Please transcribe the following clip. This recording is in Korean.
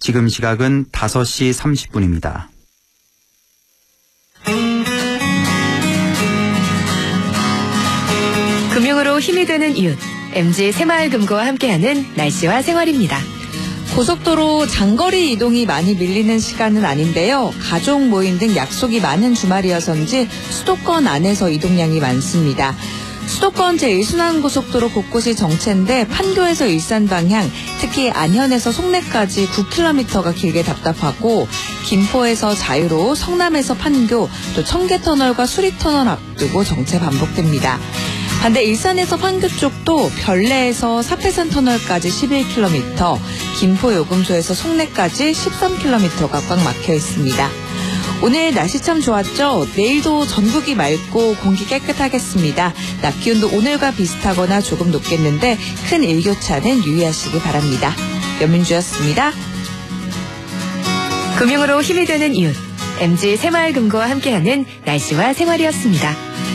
지금 시각은 5시 30분입니다. 금융으로 힘이 되는 이웃, MG 새마을금고와 함께하는 날씨와 생활입니다. 고속도로 장거리 이동이 많이 밀리는 시간은 아닌데요. 가족 모임 등 약속이 많은 주말이어서인지 수도권 안에서 이동량이 많습니다. 수도권 제1순환고속도로 곳곳이 정체인데 판교에서 일산 방향, 특히 안현에서 송내까지 9km가 길게 답답하고 김포에서 자유로, 성남에서 판교, 또 청계터널과 수리터널 앞두고 정체 반복됩니다. 반대 일산에서 판교 쪽도 별내에서 사패산 터널까지 11km, 김포 요금소에서 송내까지 13km가 꽉 막혀 있습니다. 오늘 날씨 참 좋았죠? 내일도 전국이 맑고 공기 깨끗하겠습니다. 낮 기온도 오늘과 비슷하거나 조금 높겠는데 큰 일교차는 유의하시기 바랍니다. 연민주였습니다. 금융으로 힘이 되는 이웃, MG 새마을금고와 함께하는 날씨와 생활이었습니다.